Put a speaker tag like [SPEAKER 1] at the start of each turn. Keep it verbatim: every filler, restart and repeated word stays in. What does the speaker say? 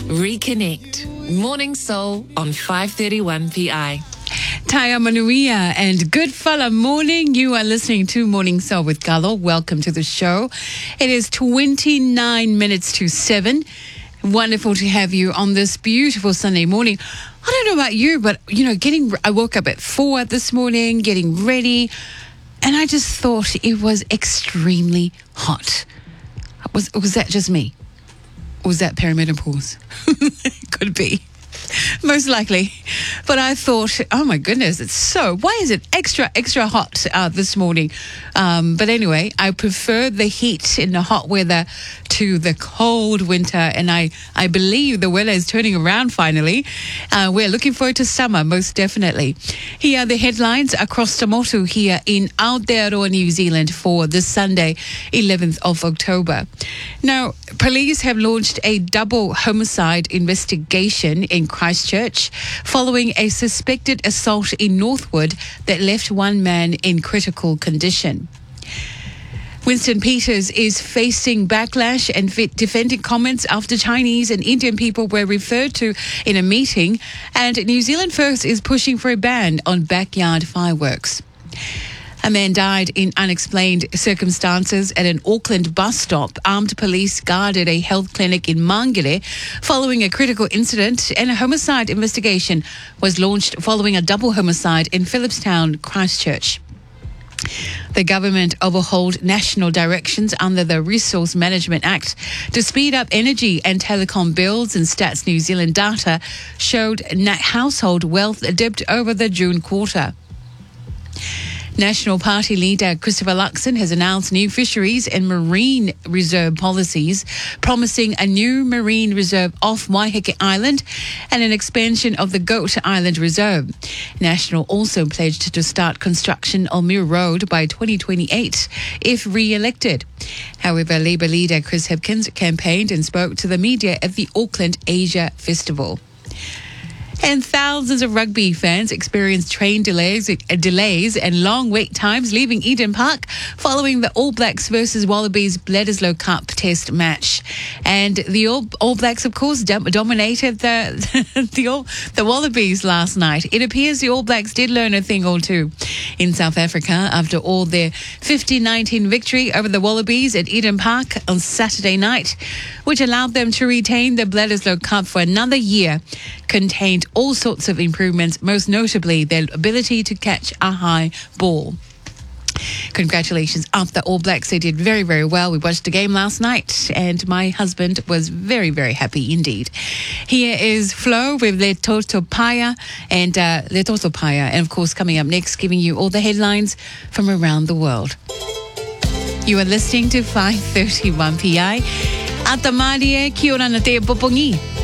[SPEAKER 1] Reconnect. Morning Soul on five thirty-one P I.
[SPEAKER 2] Taya Manuia and Good Fella Morning. You are listening to Morning Soul with Galo. Welcome to the show. It is twenty-nine minutes to seven. Wonderful to have you on this beautiful Sunday morning. I don't know about you, but, you know, getting, I woke up at four this morning, getting ready, and I just thought it was extremely hot. Was, was that just me? Or was that perimenopause? Could be. Most likely. But I thought, oh my goodness, it's so, why is it extra, extra hot uh, this morning? Um, but anyway, I prefer the heat in the hot weather to the cold winter. And I, I believe the weather is turning around finally. Uh, we're looking forward to summer, most definitely. Here are the headlines across the Motu here in Aotearoa, New Zealand for this Sunday, eleventh of October. Now, police have launched a double homicide investigation in Christchurch following a suspected assault in Northwood that left one man in critical condition. Winston Peters is facing backlash and defending comments after Chinese and Indian people were referred to in a meeting, and New Zealand First is pushing for a ban on backyard fireworks. A man died in unexplained circumstances at an Auckland bus stop. Armed police guarded a health clinic in Mangere following a critical incident, and a homicide investigation was launched following a double homicide in Phillipstown, Christchurch. The government overhauled national directions under the Resource Management Act to speed up energy and telecom bills, and Stats New Zealand data showed net household wealth dipped over the June quarter. National Party leader Christopher Luxon has announced new fisheries and marine reserve policies, promising a new marine reserve off Waiheke Island and an expansion of the Goat Island Reserve. National also pledged to start construction on Muir Road by twenty twenty-eight if re-elected. However, Labour leader Chris Hipkins campaigned and spoke to the media at the Auckland Asia Festival. And thousands of rugby fans experienced train delays, delays and long wait times leaving Eden Park following the All Blacks versus Wallabies Bledisloe Cup test match. And the All, All Blacks, of course, dom- dominated the the, All, the Wallabies last night. It appears the All Blacks did learn a thing or two in South Africa after all their fifty nineteen victory over the Wallabies at Eden Park on Saturday night, which allowed them to retain the Bledisloe Cup for another year, contained all sorts of improvements, most notably their ability to catch a high ball. Congratulations up the All Blacks. They did very, very well. We watched the game last night and my husband was very, very happy indeed. Here is Flo with Le Toto Paia and uh, Le Toto Paia. And of course, coming up next, giving you all the headlines from around the world. You are listening to five thirty-one P I. Atamarie, kia ora na te popongi.